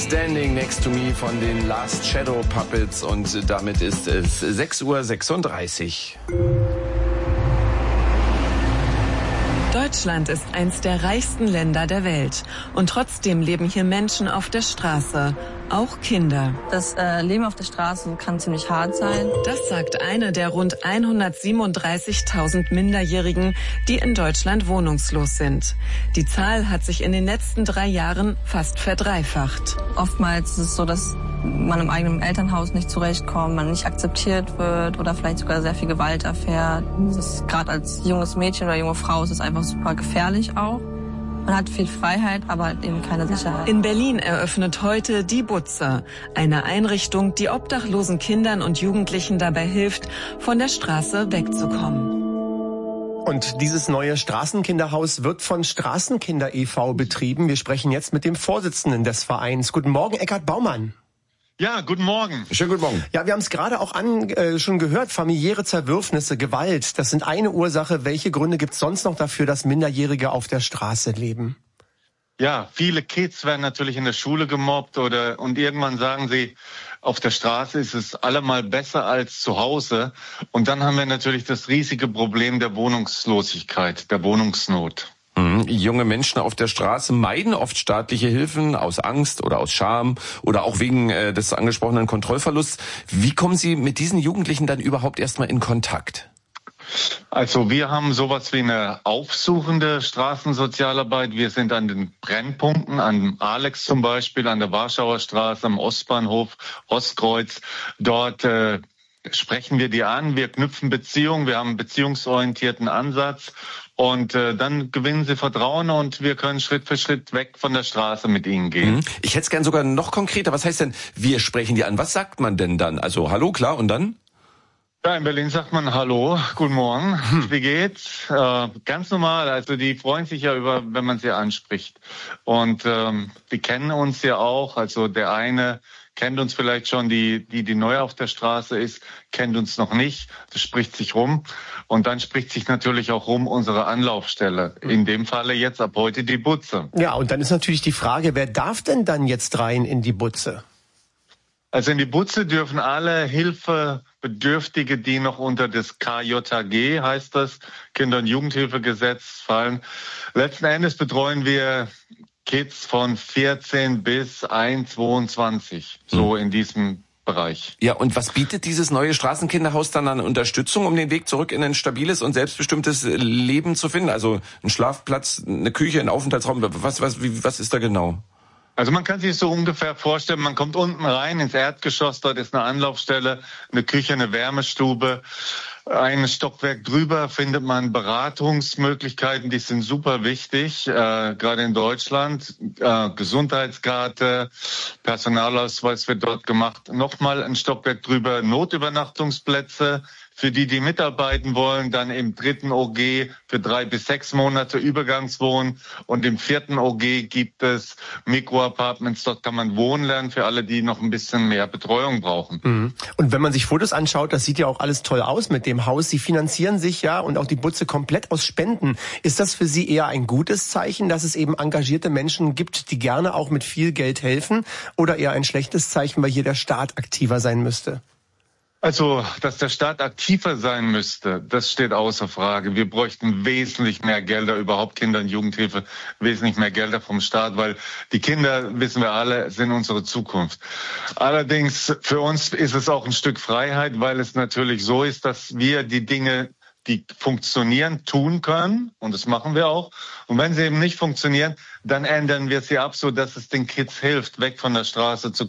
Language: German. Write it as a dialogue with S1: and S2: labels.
S1: Standing Next to Me von den Last Shadow Puppets und damit ist es 6:36 Uhr.
S2: Deutschland ist eins der reichsten Länder der Welt. Und trotzdem leben hier Menschen auf der Straße, auch Kinder.
S3: Das Leben auf der Straße kann ziemlich hart sein.
S2: Das sagt eine der rund 137.000 Minderjährigen, die in Deutschland wohnungslos sind. Die Zahl hat sich in den letzten 3 Jahren fast verdreifacht.
S3: Oftmals ist es so, dass man im eigenen Elternhaus nicht zurechtkommt, man nicht akzeptiert wird oder vielleicht sogar sehr viel Gewalt erfährt. Gerade als junges Mädchen oder junge Frau ist es einfach super gefährlich auch. Man hat viel Freiheit, aber eben keine Sicherheit.
S2: In Berlin eröffnet heute die Butze, eine Einrichtung, die obdachlosen Kindern und Jugendlichen dabei hilft, von der Straße wegzukommen.
S4: Und dieses neue Straßenkinderhaus wird von Straßenkinder e.V. betrieben. Wir sprechen jetzt mit dem Vorsitzenden des Vereins. Guten Morgen, Eckhard Baumann.
S5: Ja, guten Morgen.
S1: Schönen guten Morgen.
S4: Ja, wir haben es gerade auch schon gehört, familiäre Zerwürfnisse, Gewalt, das sind eine Ursache. Welche Gründe gibt es sonst noch dafür, dass Minderjährige auf der Straße leben?
S5: Ja, viele Kids werden natürlich in der Schule gemobbt und irgendwann sagen sie, auf der Straße ist es allemal besser als zu Hause. Und dann haben wir natürlich das riesige Problem der Wohnungslosigkeit, der Wohnungsnot.
S1: Junge Menschen auf der Straße meiden oft staatliche Hilfen aus Angst oder aus Scham oder auch wegen des angesprochenen Kontrollverlusts. Wie kommen Sie mit diesen Jugendlichen dann überhaupt erstmal in Kontakt?
S5: Also wir haben sowas wie eine aufsuchende Straßensozialarbeit. Wir sind an den Brennpunkten, an Alex zum Beispiel, an der Warschauer Straße, am Ostbahnhof, Ostkreuz. Dort sprechen wir die an, wir knüpfen Beziehungen, wir haben einen beziehungsorientierten Ansatz. Und dann gewinnen sie Vertrauen und wir können Schritt für Schritt weg von der Straße mit ihnen gehen.
S1: Ich hätte es gern sogar noch konkreter. Was heißt denn, wir sprechen die an? Was sagt man denn dann? Also hallo, klar, und dann?
S5: Ja, in Berlin sagt man hallo, guten Morgen, wie geht's? Ganz normal, also die freuen sich ja über, wenn man sie anspricht. Und die kennen uns ja auch, also der eine kennt uns vielleicht schon, die neu auf der Straße ist, kennt uns noch nicht. Das spricht sich rum. Und dann spricht sich natürlich auch rum unsere Anlaufstelle. In dem Falle jetzt ab heute die Butze.
S4: Ja, und dann ist natürlich die Frage, wer darf denn dann jetzt rein in die Butze?
S5: Also in die Butze dürfen alle Hilfebedürftige, die noch unter das KJG, heißt das, Kinder- und Jugendhilfegesetz fallen. Letzten Endes betreuen wir Kids von 14 bis 22, so in diesem Bereich.
S1: Ja, und was bietet dieses neue Straßenkinderhaus dann an Unterstützung, um den Weg zurück in ein stabiles und selbstbestimmtes Leben zu finden? Also ein Schlafplatz, eine Küche, ein Aufenthaltsraum, was ist da genau?
S5: Also man kann sich so ungefähr vorstellen, man kommt unten rein ins Erdgeschoss, dort ist eine Anlaufstelle, eine Küche, eine Wärmestube. Ein Stockwerk drüber findet man Beratungsmöglichkeiten, die sind super wichtig, gerade in Deutschland. Gesundheitskarte, Personalausweis wird dort gemacht. Nochmal ein Stockwerk drüber, Notübernachtungsplätze für die mitarbeiten wollen. Dann im 3. OG für 3 bis 6 Monate Übergangswohnen. Und im 4. OG gibt es Mikroapartments, dort kann man wohnen lernen für alle, die noch ein bisschen mehr Betreuung brauchen.
S4: Und wenn man sich Fotos anschaut, das sieht ja auch alles toll aus mit dem Haus. Sie finanzieren sich ja und auch die Butze komplett aus Spenden. Ist das für Sie eher ein gutes Zeichen, dass es eben engagierte Menschen gibt, die gerne auch mit viel Geld helfen? Oder eher ein schlechtes Zeichen, weil hier der Staat aktiver sein müsste?
S5: Also, dass der Staat aktiver sein müsste, das steht außer Frage. Wir bräuchten wesentlich mehr Gelder, überhaupt Kinder- und Jugendhilfe, wesentlich mehr Gelder vom Staat, weil die Kinder, wissen wir alle, sind unsere Zukunft. Allerdings, für uns ist es auch ein Stück Freiheit, weil es natürlich so ist, dass wir die Dinge, die funktionieren, tun können. Und das machen wir auch. Und wenn sie eben nicht funktionieren, dann ändern wir sie ab, so dass es den Kids hilft, weg von der Straße zu